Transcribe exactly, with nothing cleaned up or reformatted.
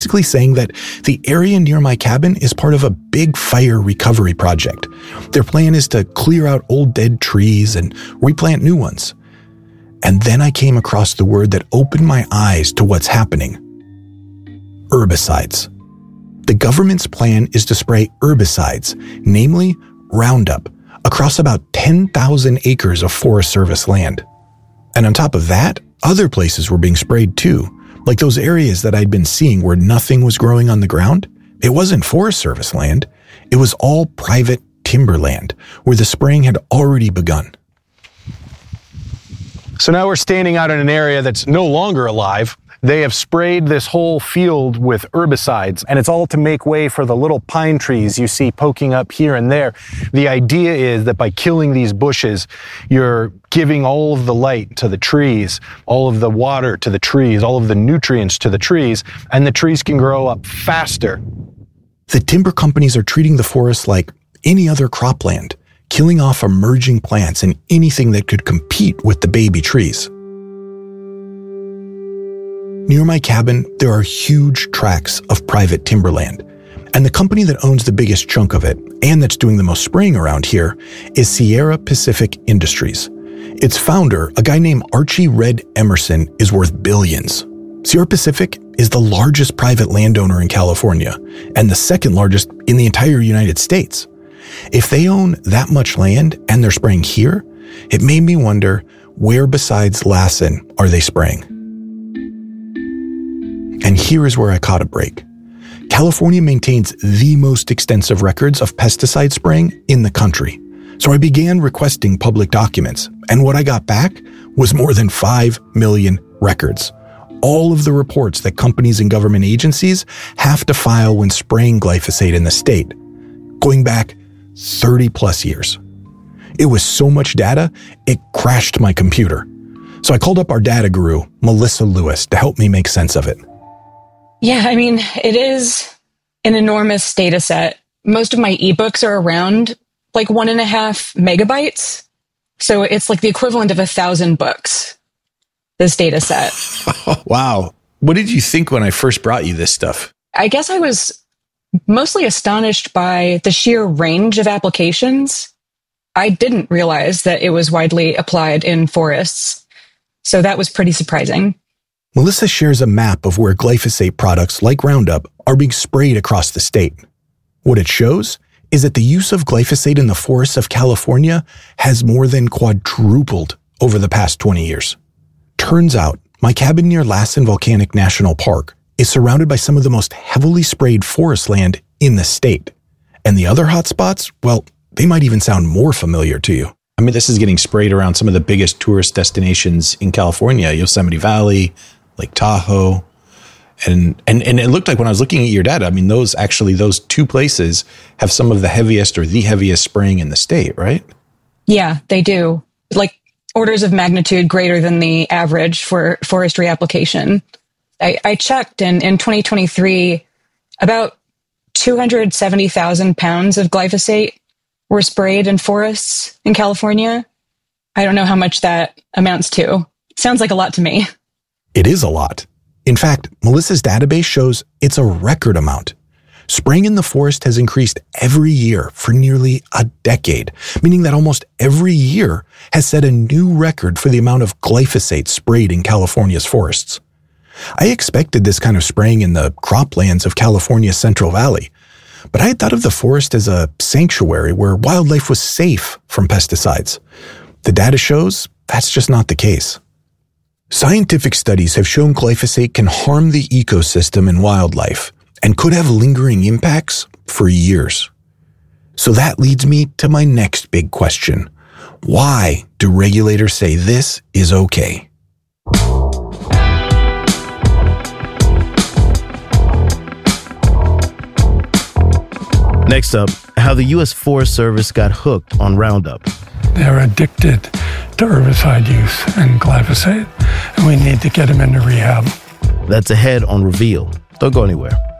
basically saying that the area near my cabin is part of a big fire recovery project. Their plan is to clear out old dead trees and replant new ones. And then I came across the word that opened my eyes to what's happening. Herbicides. The government's plan is to spray herbicides, namely Roundup, across about ten thousand acres of Forest Service land. And on top of that, other places were being sprayed too, like those areas that I'd been seeing where nothing was growing on the ground. It wasn't Forest Service land. It was all private timberland, where the spraying had already begun. So now we're standing out in an area that's no longer alive. They have sprayed this whole field with herbicides, and it's all to make way for the little pine trees you see poking up here and there. The idea is that by killing these bushes, you're giving all of the light to the trees, all of the water to the trees, all of the nutrients to the trees, and the trees can grow up faster. The timber companies are treating the forest like any other cropland, killing off emerging plants and anything that could compete with the baby trees. Near my cabin, there are huge tracts of private timberland, and the company that owns the biggest chunk of it, and that's doing the most spraying around here, is Sierra Pacific Industries. Its founder, a guy named Archie Red Emerson, is worth billions. Sierra Pacific is the largest private landowner in California, and the second largest in the entire United States. If they own that much land and they're spraying here, it made me wonder, where besides Lassen are they spraying? And here is where I caught a break. California maintains the most extensive records of pesticide spraying in the country. So I began requesting public documents, and what I got back was more than five million records. All of the reports that companies and government agencies have to file when spraying glyphosate in the state, going back thirty plus years. It was so much data, it crashed my computer. So I called up our data guru, Melissa Lewis, to help me make sense of it. Yeah, I mean, it is an enormous data set. Most of my ebooks are around like one and a half megabytes. So it's like the equivalent of a thousand books, this data set. Wow. What did you think when I first brought you this stuff? I guess I was mostly astonished by the sheer range of applications. I didn't realize that it was widely applied in forests. So that was pretty surprising. Melissa shares a map of where glyphosate products like Roundup are being sprayed across the state. What it shows is that the use of glyphosate in the forests of California has more than quadrupled over the past twenty years. Turns out, my cabin near Lassen Volcanic National Park is surrounded by some of the most heavily sprayed forest land in the state. And the other hotspots, well, they might even sound more familiar to you. I mean, this is getting sprayed around some of the biggest tourist destinations in California, Yosemite Valley, Lake Tahoe. And, and and it looked like when I was looking at your data, I mean, those actually, those two places have some of the heaviest or the heaviest spraying in the state, right? Yeah, they do. Like orders of magnitude greater than the average for forestry application. I, I checked, and in twenty twenty-three, about two hundred seventy thousand pounds of glyphosate were sprayed in forests in California. I don't know how much that amounts to. Sounds like a lot to me. It is a lot. In fact, Melissa's database shows it's a record amount. Spraying in the forest has increased every year for nearly a decade, meaning that almost every year has set a new record for the amount of glyphosate sprayed in California's forests. I expected this kind of spraying in the croplands of California's Central Valley, but I had thought of the forest as a sanctuary where wildlife was safe from pesticides. The data shows that's just not the case. Scientific studies have shown glyphosate can harm the ecosystem and wildlife and could have lingering impacts for years. So that leads me to my next big question. Why do regulators say this is okay? Next up, how the U S Forest Service got hooked on Roundup. They're addicted to herbicide use and glyphosate, and we need to get them into rehab. That's ahead on Reveal. Don't go anywhere.